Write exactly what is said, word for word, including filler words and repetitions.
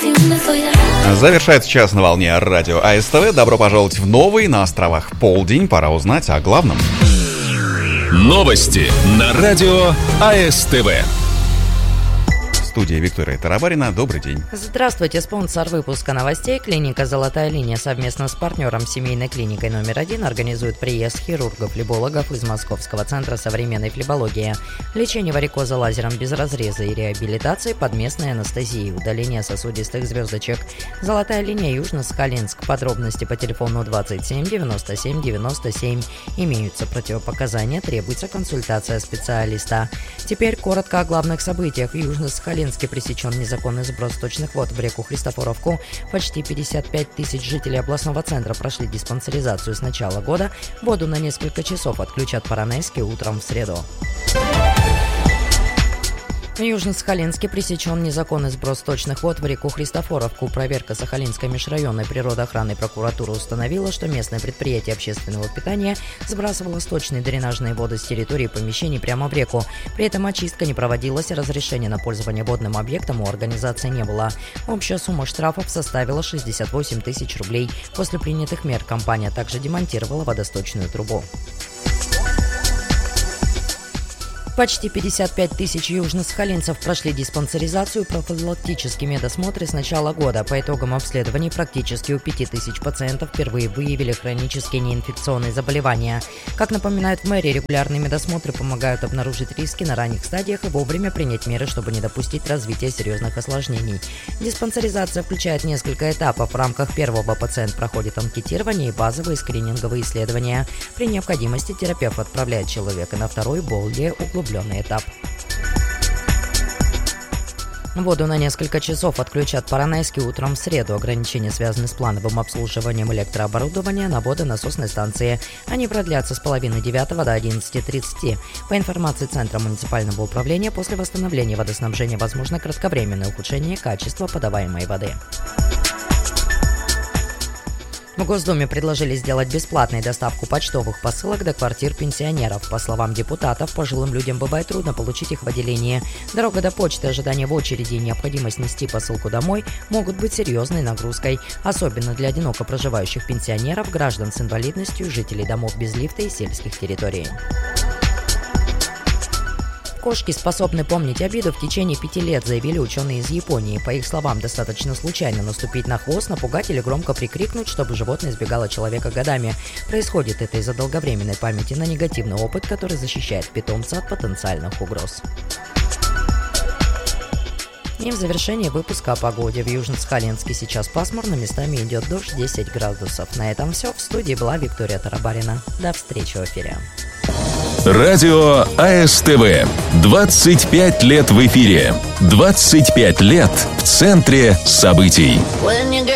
Завершается час на волне радио АСТВ. Добро пожаловать в новый на островах полдень. Пора узнать о главном. Новости на радио АСТВ. В студии Виктория Тарабарина. Добрый день. Здравствуйте. Спонсор выпуска новостей — клиника «Золотая линия» совместно с партнером семейной клиникой номер один организует приезд хирургов-флебологов из Московского центра современной флебологии. Лечение варикоза лазером без разреза и реабилитации под местной анестезией, удаление сосудистых звездочек. «Золотая линия», Южно-Сахалинск. Подробности по телефону двадцать семь девяносто семь девяносто семь. Имеются противопоказания, требуется консультация специалиста. Теперь коротко о главных событиях. В Южно-Сахалинске пресечен незаконный сброс сточных вод в реку Христофоровку. Почти пятьдесят пять тысяч жителей областного центра прошли диспансеризацию с начала года. Воду на несколько часов отключат по Ранейске утром в среду. В Южно-Сахалинске пресечен незаконный сброс сточных вод в реку Христофоровку. Проверка Сахалинской межрайонной природоохранной прокуратуры установила, что местное предприятие общественного питания сбрасывало сточные дренажные воды с территории помещений прямо в реку. При этом очистка не проводилась, и разрешения на пользование водным объектом у организации не было. Общая сумма штрафов составила шестьдесят восемь тысяч рублей. После принятых мер компания также демонтировала водосточную трубу. Почти пятьдесят пять тысяч южно-сахалинцев прошли диспансеризацию и профилактические медосмотры с начала года. По итогам обследований практически у пяти тысяч пациентов впервые выявили хронические неинфекционные заболевания. Как напоминают в мэрии, регулярные медосмотры помогают обнаружить риски на ранних стадиях и вовремя принять меры, чтобы не допустить развития серьезных осложнений. Диспансеризация включает несколько этапов. В рамках первого пациент проходит анкетирование и базовые скрининговые исследования. При необходимости терапевт отправляет человека на второй, более углубленный этап. Воду на несколько часов отключат по Ранейске утром в среду. Ограничения связаны с плановым обслуживанием электрооборудования на водонасосной станции. Они продлятся с половины девятого до одиннадцати тридцати. По информации Центра муниципального управления, после восстановления водоснабжения возможно кратковременное ухудшение качества подаваемой воды. В Госдуме предложили сделать бесплатной доставку почтовых посылок до квартир пенсионеров. По словам депутатов, пожилым людям бывает трудно получить их в отделении. Дорога до почты, ожидание в очереди и необходимость нести посылку домой могут быть серьезной нагрузкой, особенно для одиноко проживающих пенсионеров, граждан с инвалидностью, жителей домов без лифта и сельских территорий. Кошки способны помнить обиду в течение пяти лет, заявили ученые из Японии. По их словам, достаточно случайно наступить на хвост, напугать или громко прикрикнуть, чтобы животное избегало человека годами. Происходит это из-за долговременной памяти на негативный опыт, который защищает питомца от потенциальных угроз. И в завершении выпуска о погоде. В Южно-Сахалинске сейчас пасмурно, местами идет дождь, десять градусов. На этом все. В студии была Виктория Тарабарина. До встречи в эфире. Радио АСТВ. двадцать пять лет в эфире. двадцать пять лет в центре событий.